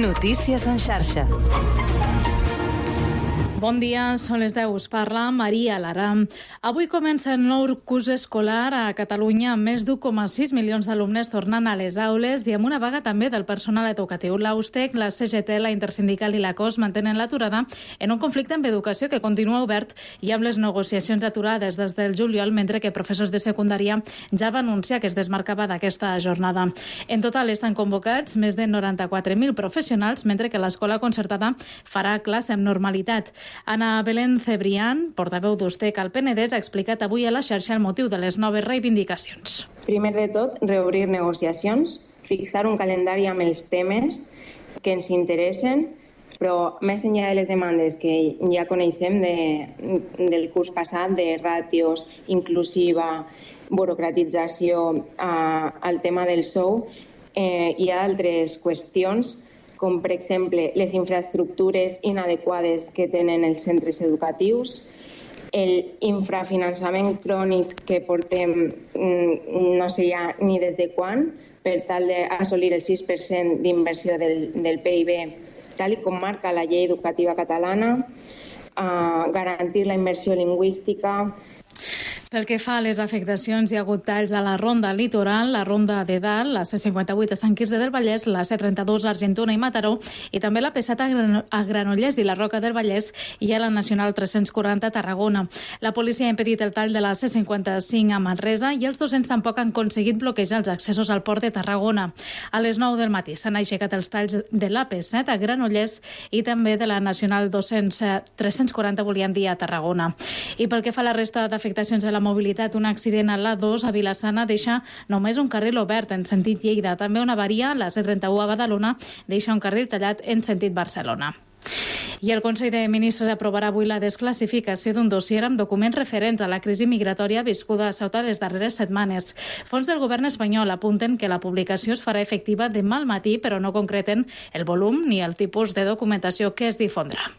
Notícies en xarxa. Bon dia, són les 10. Us parla Maria Lara. Avui comença el nou curs escolar a Catalunya amb més d'1,6 milions d'alumnes tornant a les aules i amb una vaga també del personal educatiu. L'Austec, la CGT, la Intersindical i la COS mantenen l'aturada en un conflicte amb educació que continua obert i amb les negociacions aturades des del juliol, mentre que professors de secundària ja va anunciar que es desmarcava d'aquesta jornada. En total estan convocats més de 94.000 professionals, mentre que l'escola concertada farà classe amb normalitat. Ana Belén Cebrián, portaveu d'Ustec al Penedès, ha explicat avui a la xarxa el motiu de les noves reivindicacions. Primer de tot, reobrir negociacions, fixar un calendari amb els temes que ens interessen, però més enllà de les demandes que ja coneixem del curs passat, de ràtios, inclusiva, burocratització, al tema del sou, hi ha altres qüestions com per exemple les infraestructures inadequades que tenen els centres educatius, l'infrafinançament crònic que portem no sé ja ni des de quan, per tal d'assolir el 6% d'inversió del PIB, tal com marca la llei educativa catalana, garantir la immersió lingüística. Pel que fa a les afectacions, hi ha hagut talls a la ronda litoral, la ronda de Dalt, la C58 a Sant Quirze del Vallès, la C32 a Argentona i Mataró, i també la P7 a Granollers i la Roca del Vallès i a la Nacional 340 a Tarragona. La policia ha impedit el tall de la C55 a Manresa i els docents tampoc han aconseguit bloquejar els accessos al port de Tarragona. A les 9 del matí s'han aixecat els talls de la P7 a Granollers i també de la Nacional 340, volíem dir, a Tarragona. I pel que fa a la resta d'afectacions de la mobilitat, un accident a l'A2 a Vila-sana deixa només un carril obert en sentit Lleida. També una avaria, la C31 a Badalona, deixa un carril tallat en sentit Barcelona. I el Consell de Ministres aprovarà avui la desclassificació d'un dossier amb documents referents a la crisi migratòria viscuda a Ceuta les darreres setmanes. Fons del govern espanyol apunten que la publicació es farà efectiva demà al matí, però no concreten el volum ni el tipus de documentació que es difondrà.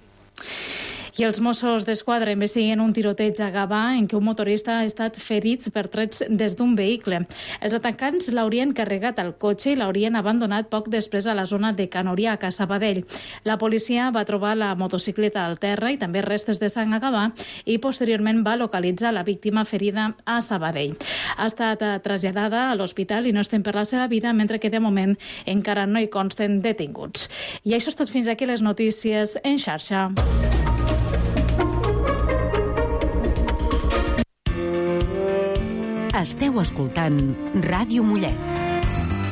I els Mossos d'Esquadra investiguen un tiroteig a Gavà en què un motorista ha estat ferit per trets des d'un vehicle. Els atacants l'haurien carregat al cotxe i l'haurien abandonat poc després a la zona de Can Oriac, a Sabadell. La policia va trobar la motocicleta al terra i també restes de sang a Gavà i posteriorment va localitzar la víctima ferida a Sabadell. Ha estat traslladada a l'hospital i no es tem per la seva vida, mentre que de moment encara no hi consten detinguts. I això és tot fins aquí les notícies en xarxa. Esteu escoltant Ràdio Mollet.